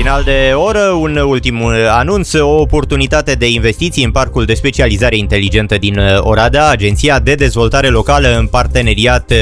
Final de oră, un ultim anunț, o oportunitate de investiții în parcul de specializare inteligentă din Oradea. Agenția de Dezvoltare Locală, în parteneriat